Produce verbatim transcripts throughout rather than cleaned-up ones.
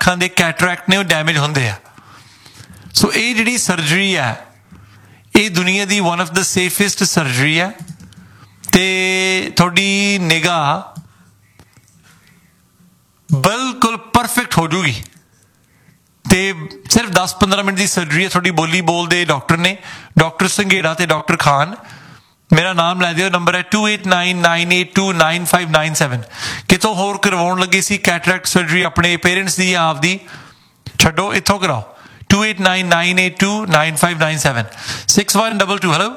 ਅੱਖਾਂ ਦੇ ਕੈਟਰੈਕਟ ਨੇ ਉਹ ਡੈਮੇਜ ਹੁੰਦੇ ਆ। ਸੋ ਇਹ ਜਿਹੜੀ ਸਰਜਰੀ ਹੈ ਇਹ ਦੁਨੀਆ ਦੀ one of the safest surgery ਹੈ ਅਤੇ ਤੁਹਾਡੀ ਨਿਗਾਹ ਬਿਲਕੁਲ ਪਰਫੈਕਟ ਹੋ ਜੂਗੀ। ਅਤੇ ਸਿਰਫ ਦਸ ਪੰਦਰਾਂ ਮਿੰਟ ਦੀ ਸਰਜਰੀ ਹੈ। ਤੁਹਾਡੀ ਬੋਲੀ ਬੋਲਦੇ ਡਾਕਟਰ ਨੇ ਡਾਕਟਰ ਸੰਘੇੜਾ ਅਤੇ ਡਾਕਟਰ ਖਾਨ। ਮੇਰਾ ਨਾਮ ਲੈ ਦਿਓ, ਨੰਬਰ ਹੈ to eight nine nine eight two nine five nine seven. ਕਿਤੋਂ ਹੋਰ ਕਰਵਾਉਣ ਲੱਗੇ ਸੀ ਕੈਟਰੈਕਟ ਸਰਜਰੀ ਆਪਣੇ ਪੇਰੈਂਟਸ ਦੀ ਜਾਂ ਆਪਦੀ, ਛੱਡੋ ਇੱਥੋਂ ਕਰਾਓ। To eight nine nine eight two nine five nine seven six one double two. Hello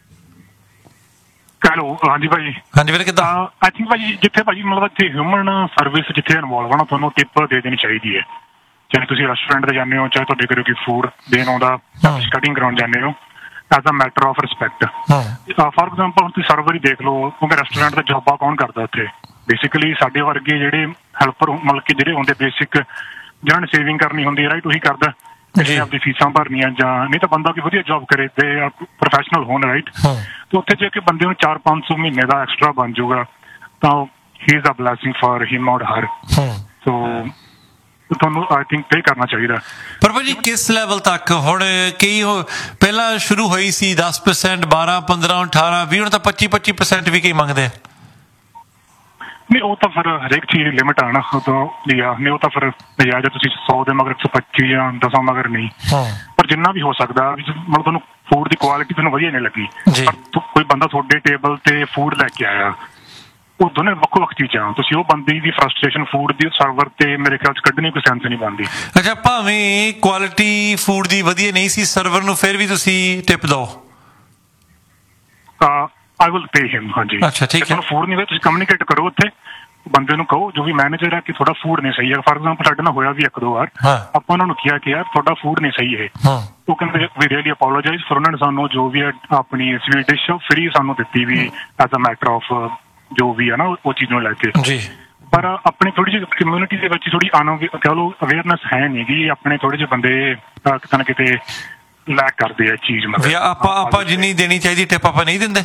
hello ਹਾਂਜੀ ਭਾਜੀ। ਹਾਂਜੀ ਵੀਰੇ ਕਿੱਦਾਂ? ਆਈ ਥਿੰਕ ਭਾਜੀ ਜਿੱਥੇ ਭਾਜੀ ਮਤਲਬ ਇੱਥੇ ਹਿਊਮਨ ਸਰਵਿਸ ਜਿੱਥੇ ਇਨਵੋਲਵ ਆ ਨਾ, ਤੁਹਾਨੂੰ ਟਿਪ ਦੇ ਦੇਣੀ ਚਾਹੀਦੀ ਹੈ। ਚਾਹੇ ਤੁਸੀਂ ਰੈਸਟੋਰੈਂਟ ਤੇ ਜਾਂਦੇ ਹੋ, ਚਾਹੇ ਤੁਹਾਡੇ ਘਰੇ ਕੋਈ ਫੂਡ ਦੇਣ ਆਉਂਦਾ, ਕਟਿੰਗ ਕਰਾਉਣ ਜਾਂਦੇ ਹੋ, as a matter of respect. For example ਤੁਸੀਂ ਸਰਵਰ ਹੀ ਦੇਖ ਲਓ, ਕਿਉਂਕਿ ਰੈਸਟੋਰੈਂਟ ਦਾ ਜੋਬਾਂ ਕੌਣ ਕਰਦਾ ਉੱਥੇ? ਬੇਸਿਕਲੀ ਸਾਡੇ ਵਰਗੇ ਜਿਹੜੇ ਹੈਲਪਰ ਮਤਲਬ ਕਿ ਜਿਹੜੇ ਹੁੰਦੇ ਬੇਸਿਕ, ਜਿਹਨਾਂ ਨੇ ਸੇਵਿੰਗ ਕਰਨੀ ਹੁੰਦੀ ਹੈ ਰਾਈਟ, ਉਹੀ ਕਰਦਾ ਆਪਦੀ ਫੀਸਾਂ ਭਰਨੀਆਂ, ਜਾਂ ਨਹੀਂ ਤਾਂ ਬੰਦਾ ਕੋਈ ਵਧੀਆ ਜੋਬ ਕਰੇ ਤੇ ਪ੍ਰੋਫੈਸ਼ਨਲ ਹੋਣ ਰਾਈਟ। ਤੇ ਉੱਥੇ ਜੇ ਕਿ ਬੰਦੇ ਨੂੰ ਚਾਰ ਪੰਜ ਸੌ ਮਹੀਨੇ ਦਾ ਐਕਸਟਰਾ ਬਣ ਜਾਊਗਾ ਤਾਂ ਹੀ ਇਜ਼ ਅ ਬਲੈਸਿੰਗ ਫॉर ਹਿਮ ਔਰ ਹਰ। ਸੋ ਤੁਹਾਨੂੰ ਆਈ ਥਿੰਕ ਪੇ ਕਰਨਾ ਚਾਹੀਦਾ। ਪਰ ਭਾਜੀ ਕਿਸ ਲੈਵਲ ਤੱਕ? ਹੁਣ ਕਈ ਪਹਿਲਾਂ ਸ਼ੁਰੂ ਹੋਈ ਸੀ ਦਸ ਪਰਸੈਂਟ, ਬਾਰਾਂ ਪੰਦਰਾਂ ਅਠਾਰਾਂ ਵੀਹ, ਹੁਣ ਤਾਂ ਪੱਚੀ ਪੱਚੀ ਪਰਸੈਂਟ ਵੀ ਕਈ ਮੰਗਦੇ ਆ। ਨਹੀਂ ਉਹ ਤਾਂ ਫਿਰ ਹਰੇਕ ਚੀਜ਼ ਦੀ ਲਿਮਿਟ ਆ ਨਾ, ਉਦੋਂ ਨਹੀਂ ਉਹ ਤਾਂ ਫਿਰ ਨਜਾਇਜ਼ ਤੁਸੀਂ ਸੌ ਦੇ ਮਗਰ ਇੱਕ ਸੌ ਪੱਚੀ ਜਾਂ ਦਸਾਂ ਮਗਰ ਨਹੀਂ, ਪਰ ਜਿੰਨਾ ਵੀ ਹੋ ਸਕਦਾ ਮਤਲਬ ਤੁਹਾਨੂੰ ਫੂਡ ਦੀ ਕੁਆਲਿਟੀ ਤੁਹਾਨੂੰ ਵਧੀਆ ਨਹੀਂ ਲੱਗੀ, ਕੋਈ ਬੰਦਾ ਤੁਹਾਡੇ ਟੇਬਲ ਤੇ ਫੂਡ ਲੈ ਕੇ ਆਇਆ, ਉਹ ਦੋਨੇ ਵੱਖੋ ਵੱਖ ਚੀਜ਼ਾਂ, ਤੁਸੀਂ ਉਹ ਬੰਦੇ ਦੀ ਫਰਸਟ੍ਰੇਸ਼ਨ ਫੂਡ ਦੀ ਸਰਵਰ ਤੇ ਮੇਰੇ ਖਿਆਲ ਚ ਕੱਢਣੀ ਕੋਈ ਸੈਂਸ ਨਹੀਂ ਬਣਦੀ। ਅੱਛਾ, ਭਾਵੇਂ ਕੁਆਲਿਟੀ ਫੂਡ ਦੀ ਵਧੀਆ ਨਹੀਂ ਸੀ ਸਰਵਰ ਨੂੰ, ਫਿਰ ਵੀ ਤੁਸੀਂ ਟਿਪ ਦਿਓ? ਆਈ ਵਿਲ ਪੇ ਹਿਮ। ਹਾਂਜੀ, ਅੱਛਾ ਠੀਕ ਹੈ। ਤੁਹਾਨੂੰ ਫੂਡ ਨਹੀਂ, ਤੁਸੀਂ ਕਮਿਊਨੀਕੇਟ ਕਰੋ ਉੱਥੇ, ਬੰਦੇ ਨੂੰ ਕਹੋ ਜੋ ਵੀ ਮੈਨੇਜਰ ਹੈ ਕਿ ਤੁਹਾਡਾ ਫੂਡ ਨਹੀਂ ਸਹੀ ਹੈ। ਫਾਰ ਐਗਜ਼ਾਮਪਲ ਸਾਡੇ ਨਾਲ ਹੋਇਆ ਵੀ ਇੱਕ ਦੋ ਵਾਰ, ਆਪਾਂ ਉਹਨਾਂ ਨੂੰ ਕਿਹਾ ਕਿ ਯਾਰ ਤੁਹਾਡਾ ਫੂਡ ਨਹੀਂ ਸਹੀ ਹੈ, ਉਹ ਕਹਿੰਦੇ ਵੀ ਰੀਅਲੀ ਅਪੋਲੋਜਾਈਜ਼। ਫਿਰ ਉਹਨਾਂ ਨੇ ਸਾਨੂੰ ਜੋ ਵੀ ਆਪਣੀ ਸਵੀਟ ਡਿਸ਼ ਫ੍ਰੀ ਸਾਨੂੰ ਦਿੱਤੀ ਵੀ ਐਜ਼ ਅ ਮੈਟਰ ਆਫ ਜੋ ਵੀ ਹੈ ਨਾ ਉਹ ਚੀਜ਼ ਨੂੰ ਲੈ ਕੇ। ਪਰ ਆਪਣੀ ਥੋੜੀ ਜਿਹੀ ਕਮਿਊਨਿਟੀ ਦੇ ਵਿੱਚ ਥੋੜੀ ਅਨ ਕਹਿ ਲਓ ਅਵੇਅਰਨੈਸ ਹੈ ਨਹੀਂ ਗੀ, ਆਪਣੇ ਥੋੜੇ ਜਿਹੇ ਬੰਦੇ ਕਿਤੇ ਨਾ ਕਿਤੇ ਲੈਕ ਕਰਦੇ ਆ ਚੀਜ਼। ਮਤਲਬ ਆਪਾਂ ਆਪਾਂ ਜਿੰਨੀ ਦੇਣੀ ਚਾਹੀਦੀ ਟਿਪ ਆਪਾਂ ਨਹੀਂ ਦਿੰਦੇ,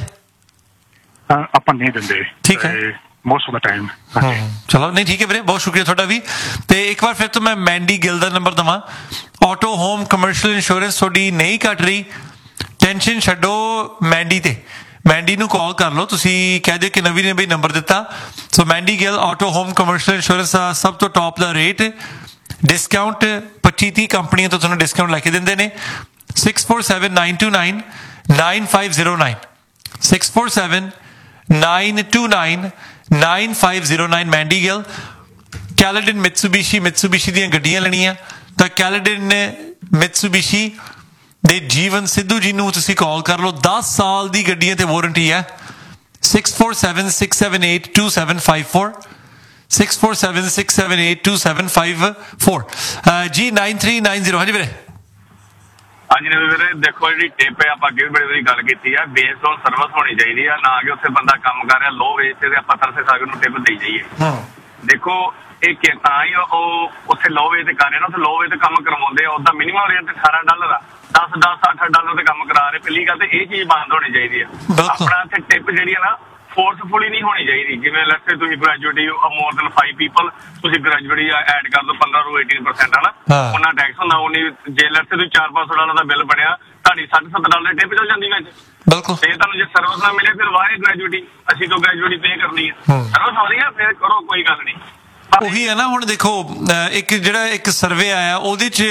ਆਪਾਂ ਨਹੀਂ ਦਿੰਦੇ। ਠੀਕ ਹੈ, ਮੋਸਟ ਆਫ ਦਾ ਟਾਈਮ। ਚਲੋ ਨਹੀਂ ਠੀਕ ਹੈ ਵੀਰੇ, ਬਹੁਤ ਸ਼ੁਕਰੀਆ ਤੁਹਾਡਾ ਵੀ। ਤੇ ਇੱਕ ਵਾਰ ਫਿਰ ਤੋਂ ਮੈਂ ਮੈਂਡੀ ਗਿੱਲ ਦਾ ਨੰਬਰ ਦੇਵਾਂ। ਆਟੋ ਹੋਮ ਕਮਰਸ਼ੀਅਲ ਇੰਸ਼ੋਰੈਂਸ ਤੁਹਾਡੀ ਨਹੀਂ ਘੱਟ ਰਹੀ, ਟੈਨਸ਼ਨ ਛੱਡੋ ਮੈਂਡੀ ਤੇ, ਮੈਂਡੀ ਨੂੰ ਕਾਲ ਕਰ ਲਓ, ਤੁਸੀਂ ਕਹਿ ਦਿਓ ਕਿ ਨਵੀਂ ਨੇ ਬਈ ਨੰਬਰ ਦਿੱਤਾ। ਸੋ Mandy Gill auto home commercial insurance ਦਾ ਸਭ ਤੋਂ ਟੌਪ ਦਾ ਰੇਟ, ਡਿਸਕਾਊਂਟ ਪੱਚੀ ਤੀਹ ਕੰਪਨੀਆਂ ਤੋਂ ਤੁਹਾਨੂੰ ਡਿਸਕਾਊਂਟ ਲੈ ਕੇ ਦਿੰਦੇ ਨੇ। Six four seven nine to nine nine five zero nine six four seven nine to nine nine five zero nine Mandy Gill. ਕੈਲੇਡਨ ਮਿਤਸੂਬੀਸ਼ੀ, ਮਿਤਸੂਬੀਸ਼ੀ ਦੀਆਂ ਗੱਡੀਆਂ ਲੈਣੀਆਂ ਤਾਂ ਕੈਲੇਡਨ ਮਿਤਸੂਬੀਸ਼ੀ ਦੇ ਜੀਵਨ ਸਿੱਧੂ ਜੀ ਨੂੰ ਤੁਸੀਂ ਕਾਲ ਕਰ ਲਓ, ਦਸ ਸਾਲ ਦੀ ਗੱਡੀਆਂ ਤੇ ਵਾਰੰਟੀ ਹੈ। Six four seven six seven eight two seven five four six four seven six seven eight two seven five four G nine three nine zero. ਹਾਂਜੀ ਵੀਰੇ। ਹਾਂਜੀ ਨਵੇਂ ਵੀਰੇ, ਦੇਖੋ ਜਿਹੜੀ ਟਿਪ ਹੈ ਆਪਾਂ ਅੱਗੇ ਵੀ ਬੜੀ ਵਾਰੀ ਗੱਲ ਕੀਤੀ ਹੈ, ਬੇਸਡ ਔਨ ਸਰਵਿਸ ਹੋਣੀ ਚਾਹੀਦੀ ਹੈ, ਨਾ ਕਿ ਉੱਥੇ ਬੰਦਾ ਕੰਮ ਕਰ ਰਿਹਾ ਲੋ ਵੇਜ ਤੇ ਆਪਾਂ ਤਰਸੇ ਸਾਗਰ ਨੂੰ ਟਿਪ ਦੇਈ ਜਾਈਏ। ਦੇਖੋ ਇਹ ਤਾਂ ਹੀ ਉਹ ਉੱਥੇ ਲੋ ਵੇਜ ਤੇ ਕਰ ਰਹੇ ਨਾ, ਉੱਥੇ ਲੋ ਵੇਜ ਤੇ ਕੰਮ ਕਰਵਾਉਂਦੇ ਆ, ਉਹਦਾ ਮਿਨੀਮਮ ਰੇਟ ਅਠਾਰਾਂ ਡਾਲਰ ਆ, ਦਸ ਦਸ ਅੱਠ ਡਾਲਰ ਤੇ ਕੰਮ ਕਰਾ ਰਹੇ। ਪਹਿਲੀ ਗੱਲ ਤੇ ਇਹ ਚੀਜ਼ ਬੰਦ ਹੋਣੀ ਚਾਹੀਦੀ ਹੈ। ਆਪਣਾ ਇੱਥੇ ਟਿਪ ਜਿਹੜੀ ਹੈ ਨਾ ਫੋਰਸਫੁਲੀ ਨਹੀਂ ਹੋਣੀ ਚਾਹੀਦੀ। ਜਿਵੇਂ ਲੈਟਸ ਤੁਸੀਂ ਗ੍ਰੈਜੂਏਟੀ ਮੋਰ ਦੈਨ ਫਾਈਵ ਪੀਪਲ, ਤੁਸੀਂ ਗ੍ਰੈਜੂਏਟੀ ਐਡ ਕਰ ਦੋ ਪੰਦਰਾਂ ਤੋਂ ਏਟੀਨ ਪਰਸੈਂਟ ਹਨਾ, ਉਹਨਾਂ ਟੈਕਸ ਹੁੰਦਾ। ਉਹਨੀ ਜੇ ਲੈਟਸ ਤੁਸੀਂ ਚਾਰ ਪੰਜ ਸੌ ਡਾਲਰ ਦਾ ਬਿੱਲ ਬਣਿਆ, ਤੁਹਾਡੀ ਸੱਠ ਸੱਤਰ ਡਾਲਰ ਟਿਪ ਚੱਲ ਜਾਂਦੀ ਵਿੱਚ। ਬਿਲਕੁਲ। ਤੇ ਤੁਹਾਨੂੰ ਜੇ ਸਰਵਿਸ ਨਾ ਮਿਲੇ ਫਿਰ ਵਾਏ ਗ੍ਰੈਜੂਏਟੀ, ਅਸੀਂ ਤੋਂ ਗ੍ਰੈਜੂਏਟੀ ਪੇ ਕਰਨੀ ਹੈ, ਸਰਵਿਸ ਹੋ ਰਹੀ ਹੈ ਫਿਰ ਕਰੋ, ਕੋਈ ਗੱਲ ਨਹੀਂ। ਉਹੀ ਹੈ ਨਾ, ਹੁਣ ਦੇਖੋ ਇੱਕ ਜਿਹੜਾ ਇੱਕ ਸਰਵੇ ਆਇਆ ਉਹਦੇ 'ਚ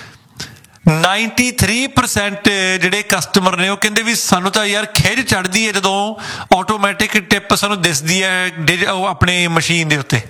ਨਾਈਨਟੀ ਥ੍ਰੀ ਪਰਸੈਂਟ ਜਿਹੜੇ ਕਸਟਮਰ ਨੇ ਉਹ ਕਹਿੰਦੇ ਵੀ ਸਾਨੂੰ ਤਾਂ ਯਾਰ ਖਿੱਚ ਚੜ੍ਹਦੀ ਹੈ ਜਦੋਂ ਆਟੋਮੈਟਿਕ ਟਿਪ ਸਾਨੂੰ ਦਿਸਦੀ ਹੈ ਉਹ ਆਪਣੇ ਮਸ਼ੀਨ ਦੇ ਉੱਤੇ।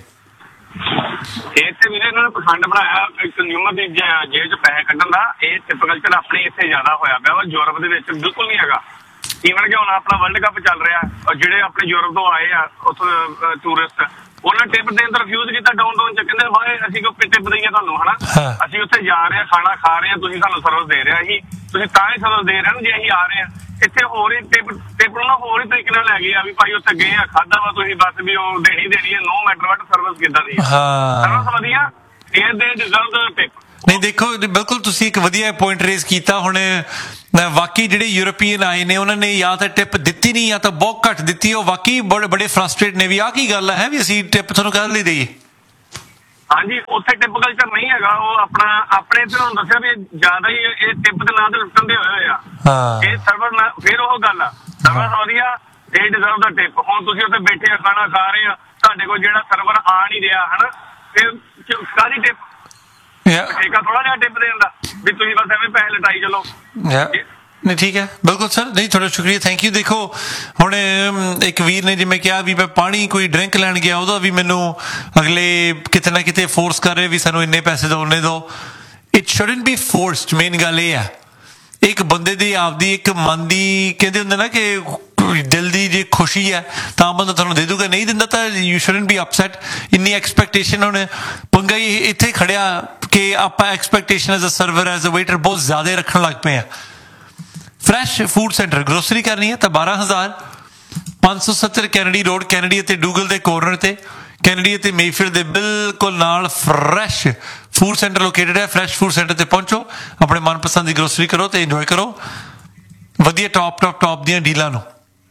ਇਹ ਤੇ ਵੀਰੇ ਇਹਨਾਂ ਨੇ ਪਖੰਡ ਬਣਾਇਆ ਕੰਜ਼ਿਊਮਰ ਦੀ ਜੇਬ 'ਚ ਪੈਸੇ ਕੱਢਣ ਦਾ। ਇਹ ਟਿਪ ਕਲਚਰ ਆਪਣੇ ਇੱਥੇ ਜ਼ਿਆਦਾ ਹੋਇਆ ਪਿਆ ਵਾ, ਯੂਰਪ ਦੇ ਵਿੱਚ ਬਿਲਕੁਲ ਨਹੀਂ ਹੈਗਾ। ਈਵਨ ਕਿ ਹੁਣ ਆਪਣਾ ਵਰਲਡ ਕੱਪ ਚੱਲ ਰਿਹਾ, ਜਿਹੜੇ ਆਪਣੇ ਯੂਰਪ ਤੋਂ ਆਏ ਆ ਉੱਥੋਂ ਟੂਰਿਸਟ, ਉਹਨਾਂ ਟਿਪ ਦੇਣ ਦਾ ਰਿਫਿਊਜ਼ ਕੀਤਾ ਡਾਊਨ ਟਾਊਨ ਚ, ਕਹਿੰਦੇ ਵਾਏ ਅਸੀਂ ਕੋਈ ਟਿਪ ਦਈਏ ਤੁਹਾਨੂੰ ਹਨਾ, ਅਸੀਂ ਉੱਥੇ ਜਾ ਰਹੇ ਹਾਂ, ਖਾਣਾ ਖਾ ਰਹੇ ਹਾਂ, ਤੁਸੀਂ ਸਾਨੂੰ ਸਰਵਿਸ ਦੇ ਰਹੇ, ਅਸੀਂ ਤੁਸੀਂ ਤਾਂ ਹੀ ਸਰਵਿਸ ਦੇ ਰਹੇ ਹੋ ਜੇ ਅਸੀਂ ਆ ਰਹੇ ਹਾਂ। ਇੱਥੇ ਹੋਰ ਹੀ ਟਿਪ ਟਿਪ ਨੂੰ ਨਾ ਹੋਰ ਹੀ ਤਰੀਕੇ ਨਾਲ ਲੈ ਗਏ ਆ ਵੀ ਭਾਈ ਉੱਥੇ ਗਏ ਆ, ਖਾਧਾ ਵਾ ਤੁਸੀਂ, ਬਸ ਵੀ ਉਹ ਦੇਣੀ ਦੇਣੀ ਹੈ, ਨੋ ਮੈਟਰ ਵਾਟ ਸਰਵਿਸ ਕਿੱਦਾਂ ਦੀ ਹੈ, ਸਰਵਿਸ ਵਧੀਆ, ਇਹ ਦੇ ਡਿਜ਼ਰਵ ਦ ਟਿਪ। ਨਹੀਂ ਦੇਖੋ ਬਿਲਕੁਲ ਤੁਸੀਂ ਇੱਕ ਵਧੀਆ ਪੁਆਇੰਟ ਰੇਜ਼ ਕੀਤਾ। ਹੁਣ ਵਾਕਈ ਜਿਹੜੇ ਯੂਰਪੀਅਨ ਆਏ ਨੇ ਉਹਨਾਂ ਨੇ ਜਾਂ ਤਾਂ ਟਿਪ ਦਿੱਤੀ ਨਹੀਂ ਜਾਂ ਤਾਂ ਬਹੁਤ ਘੱਟ ਦਿੱਤੀ, ਉਹ ਵਾਕਈ ਬੜੇ ਬੜੇ ਫਰਸਟ੍ਰੇਟ ਨੇ ਵੀ ਆਹ ਕੀ ਗੱਲ ਹੈ ਵੀ ਅਸੀਂ ਟਿਪ ਤੁਹਾਨੂੰ ਕਾਹਦੇ ਲਈ ਦੇਈਏ। ਹਾਂਜੀ ਉੱਥੇ ਟਿਪ ਕਲਚਰ ਨਹੀਂ ਹੈਗਾ ਉਹ ਆਪਣਾ ਆਪਣੇ ਤੇ ਤੁਹਾਨੂੰ ਦੱਸਿਆ ਵੀ ਜ਼ਿਆਦਾ ਹੀ ਇਹ ਟਿਪ ਦੇ ਨਾਂ ਤੇ ਲੁੱਟਣ ਦੇ ਹੋਏ ਆ ਇਹ ਸਰਵਰ ਨਾ ਫਿਰ ਉਹ ਗੱਲ ਆ ਸਰਵਰ ਵਧੀਆ ਇਹ ਡਿਜ਼ਰਵ ਦਾ ਟਿਪ ਹੁਣ ਤੁਸੀਂ ਉੱਥੇ ਬੈਠੇ ਆ ਖਾਣਾ ਖਾ ਰਹੇ ਆ ਤੁਹਾਡੇ ਕੋਲ ਜਿਹੜਾ ਸਰਵਰ ਆ ਨਹੀਂ ਰਿਹਾ ਹਨਾ ਫਿਰ ਕਾਹਦੀ ਟਿਪ ਠੇਕਾ ਥੋੜਾ ਜਿਹਾ ਟਿਪ ਦੇਣ ਦਾ ਵੀ ਤੁਸੀਂ ਬਸ ਐਵੇਂ ਪੈਸੇ ਲਟਾਈ ਚਲੋ ਨਹੀਂ ਠੀਕ ਹੈ ਬਿਲਕੁਲ ਸਰ ਨਹੀਂ ਤੁਹਾਡਾ ਸ਼ੁਕਰੀਆ ਥੈਂਕ ਯੂ ਦੇਖੋ ਹੁਣ ਇੱਕ ਵੀਰ ਨੇ ਜਿਵੇਂ ਕਿਹਾ ਵੀ ਮੈਂ ਪਾਣੀ ਕੋਈ ਡਰਿੰਕ ਲੈਣ ਗਿਆ ਉਹਦਾ ਵੀ ਮੈਨੂੰ ਅਗਲੇ ਕਿਤੇ ਨਾ ਕਿਤੇ ਫੋਰਸ ਕਰ ਰਹੇ ਵੀ ਸਾਨੂੰ ਇੰਨੇ ਪੈਸੇ ਦਿਓ ਉਹਨੇ ਦਿਓ it shouldn't B forced main ਗੱਲ ਇਹ ਆ ਇੱਕ ਬੰਦੇ ਦੀ ਆਪਦੀ ਇੱਕ ਮਨ ਦੀ ਕਹਿੰਦੇ ਹੁੰਦੇ ਨਾ ਕਿ ਦਿਲ ਦੀ ਜੇ ਖੁਸ਼ੀ ਹੈ ਤਾਂ ਬੰਦਾ ਤੁਹਾਨੂੰ ਦੇ ਦੂਗਾ ਨਹੀਂ ਦਿੰਦਾ ਤਾਂ ਯੂ ਸ਼ੁਡਨਟ ਬੀ ਅਪਸੈਟ ਇੰਨੀ ਐਕਸਪੈਕਟੇਸ਼ਨ ਹੁਣ ਪੰਗਾ ਹੀ ਇੱਥੇ ਖੜਿਆ ਕਿ ਆਪਾਂ expectation as a server as a waiter ਬਹੁਤ ਜ਼ਿਆਦਾ ਰੱਖਣ ਲੱਗ ਪਏ ਆ ਫਰੈਸ਼ ਫੂਡ ਸੈਂਟਰ ਗਰੋਸਰੀ ਕਰਨੀ ਹੈ ਤਾਂ ਬਾਰਾਂ ਹਜ਼ਾਰ ਪੰਜ ਸੌ ਸੱਤਰ ਕੈਨੇਡੀ ਰੋਡ ਕੈਨੇਡੀ ਅਤੇ ਡੂਗਲ ਦੇ ਕੋਰਨਰ ਤੇ ਕੈਨੇਡੀ ਅਤੇ ਮੇਫੀਲਡ ਦੇ ਬਿਲਕੁਲ ਨਾਲ ਫਰੈਸ਼ ਫੂਡ ਸੈਂਟਰ ਲੋਕੇਟਡ ਹੈ ਫਰੈਸ਼ ਫੂਡ ਸੈਂਟਰ ਤੇ ਪਹੁੰਚੋ ਆਪਣੇ ਮਨਪਸੰਦ ਦੀ ਗਰੋਸਰੀ ਕਰੋ ਤੇ ਇੰਜੋਏ ਕਰੋ ਵਧੀਆ ਟੌਪ ਟੌਪ ਟੌਪ ਦੀਆਂ ਡੀਲਾਂ ਨੂੰ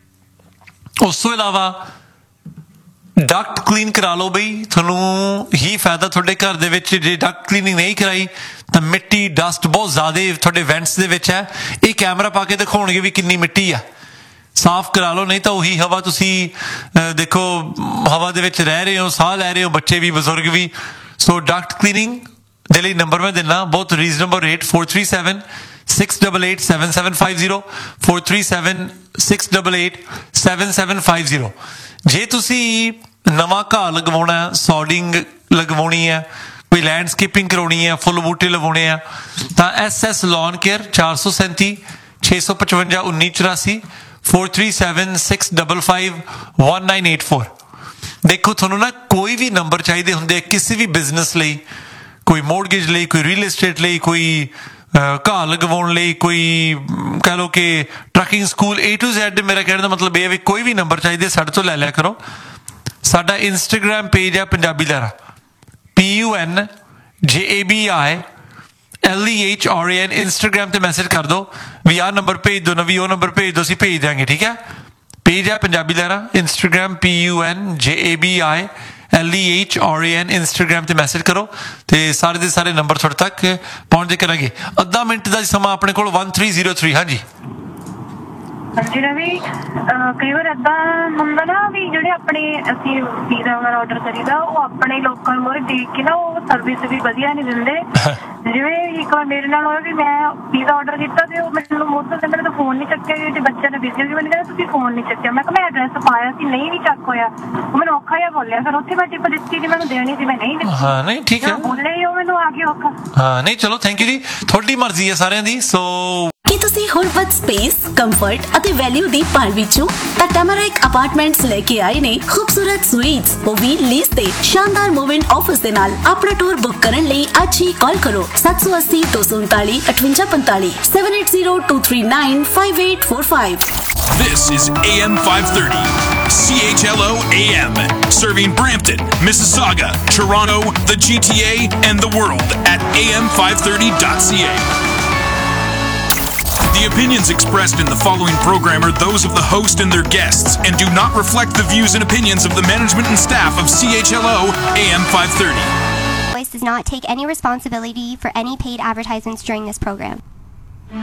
ਉਸ ਤੋਂ ਇਲਾਵਾ ਡਕਟ ਕਲੀਨ ਕਰਾ ਲਓ ਬਈ ਤੁਹਾਨੂੰ ਹੀ ਫਾਇਦਾ ਤੁਹਾਡੇ ਘਰ ਦੇ ਵਿੱਚ ਜੇ ਡਕਟ ਕਲੀਨਿੰਗ ਨਹੀਂ ਕਰਾਈ ਤਾਂ ਮਿੱਟੀ ਡਸਟ ਬਹੁਤ ਜ਼ਿਆਦਾ ਤੁਹਾਡੇ ਵੈਂਟਸ ਦੇ ਵਿੱਚ ਹੈ ਇਹ ਕੈਮਰਾ ਪਾ ਕੇ ਦਿਖਾਉਣਗੇ ਵੀ ਕਿੰਨੀ ਮਿੱਟੀ ਆ ਸਾਫ਼ ਕਰਾ ਲਓ ਨਹੀਂ ਤਾਂ ਉਹੀ ਹਵਾ ਤੁਸੀਂ ਦੇਖੋ ਹਵਾ ਦੇ ਵਿੱਚ ਰਹਿ ਰਹੇ ਹੋ ਸਾਹ ਲੈ ਰਹੇ ਹੋ ਬੱਚੇ ਵੀ ਬਜ਼ੁਰਗ ਵੀ ਸੋ ਡਕਟ ਕਲੀਨਿੰਗ ਦੇ ਲਈ ਨੰਬਰ ਮੈਂ ਦਿੰਦਾ ਬਹੁਤ reasonable rate four three seven six eight eight seven seven five zero four three seven six eight eight seven seven five zero ਜੇ ਤੁਸੀਂ ਨਵਾਂ ਘਾਹ ਲਗਵਾਉਣਾ ਸੌਡਿੰਗ ਲਗਵਾਉਣੀ ਹੈ ਕੋਈ ਲੈਂਡਸਕੇਪਿੰਗ ਕਰਾਉਣੀ ਹੈ ਫੁੱਲ ਬੂਟੇ ਲਗਾਉਣੇ ਆ ਤਾਂ ਐਸ ਐਸ ਲੌਨ ਕੇਅਰ ਚਾਰ ਸੌ ਸੈਂਤੀ ਛੇ ਸੌ ਪਚਵੰਜਾ ਉੱਨੀ ਚੁਰਾਸੀ four three seven six five five one nine eight four ਦੇਖੋ ਤੁਹਾਨੂੰ ਨਾ ਕੋਈ ਵੀ ਨੰਬਰ ਚਾਹੀਦੇ ਹੁੰਦੇ ਕਿਸੇ ਵੀ ਬਿਜ਼ਨਸ ਲਈ ਕੋਈ ਮੋਰਗੇਜ ਲਈ ਕੋਈ ਰੀਅਲ ਏਸਟੇਟ ਲਈ ਕੋਈ ਘਾਹ ਲਗਵਾਉਣ ਲਈ ਕੋਈ ਕਹਿ ਲਓ ਕਿ trucking school A to Z ਮੇਰਾ ਕਹਿਣ ਦਾ ਮਤਲਬ ਇਹ ਹੈ ਵੀ ਕੋਈ ਵੀ ਨੰਬਰ ਚਾਹੀਦੇ ਸਾਡੇ ਤੋਂ ਲੈ ਲਿਆ ਕਰੋ ਸਾਡਾ ਇੰਸਟਾਗ੍ਰਾਮ ਪੇਜ ਹੈ ਪੰਜਾਬੀ ਲਹਿਰਾ ਪੀ ਯੂ ਐਨ ਜੇ A B I L E H R A N Instagram ਤੇ ਮੈਸੇਜ ਕਰ ਦਿਓ ਵੀ ਆਹ ਨੰਬਰ ਭੇਜ ਦਿਓ ਨਵੀਂ ਉਹ ਨੰਬਰ ਭੇਜ ਦਿਓ ਅਸੀਂ ਭੇਜ ਦਿਆਂਗੇ ਠੀਕ ਹੈ ਪੇਜ ਹੈ ਪੰਜਾਬੀ ਲਹਿਰਾ ਇੰਸਟਾਗ੍ਰਾਮ ਪੀ ਯੂ ਐਨ ਜੇ A B I L E H R A N Instagram ਤੇ ਮੈਸੇਜ ਕਰੋ ਤੇ ਸਾਰੇ ਦੇ ਸਾਰੇ ਨੰਬਰ ਤੁਹਾਡੇ ਤੱਕ ਪਹੁੰਚਦੇ ਕਰਾਂਗੇ ਅੱਧਾ ਮਿੰਟ ਦਾ ਸਮਾਂ ਆਪਣੇ ਕੋਲ one three zero three ਹਾਂਜੀ ਹਾਂਜੀ ਰਵੀ ਕਈ ਵਾਰ ਏਦਾਂ ਹੁੰਦਾ ਨਾ ਵੀ ਜਿਹੜੇ ਆਪਣੇ ਅਸੀਂ ਪੀਜ਼ਾ ਵਗੈਰਾ ਆਰਡਰ ਕਰੀਦਾ ਉਹ ਆਪਣੇ ਲੋਕਾਂ ਨੂੰ ਮੋਰੇ ਦੇਖ ਕੇ ਨਾ ਉਹ ਸਰਵਿਸ ਵੀ ਵਧੀਆ ਨਹੀਂ ਦਿੰਦੇ ਜਿਵੇਂ ਇੱਕ ਵਾਰ ਮੇਰੇ ਨਾਲ ਹੋਇਆ ਵੀ ਮੈਂ ਪੀਜ਼ਾ ਆਰਡਰ ਕੀਤਾ ਤੇ ਉਹ ਮੈਨੂੰ ਮੋਟਰ ਤੇ ਮੇਰੇ ਤੋਂ ਫੋਨ ਨਹੀਂ ਚੱਕਿਆ ਤੇ ਬੱਚਿਆਂ ਨੇ ਬਿਜ਼ੀ ਵੀ ਮੈਨੂੰ ਕਹਿੰਦਾ ਤੁਸੀਂ ਫੋਨ ਨਹੀਂ ਚੱਕਿਆ ਮੈਂ ਕਿਹਾ ਮੈਂ ਐਡਰੈਸ ਪਾਇਆ ਸੀ ਨਹੀਂ ਨਹੀਂ ਚੱਕ ਹੋਇਆ ਉਹ ਮੈਨੂੰ ਔਖਾ ਜਿਹਾ ਬੋਲਿਆ ਫਿਰ ਉੱਥੇ ਮੈਂ ਟਿਪ ਦਿੱਤੀ ਜੀ ਮੈਨੂੰ ਦੇਣੀ ਸੀ ਮੈਂ ਨਹੀਂ ਦਿੱਤੀ ਹਾਂ ਨਹੀਂ ਠੀਕ ਹੈ ਬੋਲੇ ਹੀ ਉਹ ਮੈਨੂੰ ਆ ਕੇ ਔਖਾ ਹਾਂ ਨਹੀਂ ਚਲੋ ਥੈਂਕ ਯੂ ਜੀ ਤੁਹਾਡੀ ਮਰਜ਼ੀ ਹੈ ਸਾਰਿਆਂ ਦੀ ਸੋ ਕੀ ਤੁਸੀਂ ਹੋਰ ਵੱਧ ਸਪੇਸ ਕੰਫਰਟ ਅਤੇ ਵੈਲਿਊ ਦੀ ਭਾਲ ਵਿੱਚੋਂ ਤਾਂ ਟੈਮਰਿਕ ਅਪਾਰਟਮੈਂਟਸ ਲੈ ਕੇ ਆਏ ਨੇ ਖੂਬਸੂਰਤ ਸਵੀਟਸ ਉਹ ਵੀ ਲੀਜ਼ ਤੇ ਸ਼ਾਨਦਾਰ ਮੂਵ-ਇਨ ਆਫਿਸ ਦੇ ਨਾਲ ਆਪਣਾ ਟੂਰ ਬੁੱਕ ਕਰਨ ਲਈ ਅੱਜ ਹੀ ਕਾਲ ਕਰੋ seven eight zero two two nine eight eight five five seven eight zero two three nine five eight four five. This is A M five thirty, C H L O A M, serving Brampton, Mississauga, Toronto, the G T A, and the world at A M five thirty dot C A. The opinions expressed in the following program are those of the host and their guests and do not reflect the views and opinions of the management and staff of C H L O A M five thirty. Voice does not take any responsibility for any paid advertisements during this program.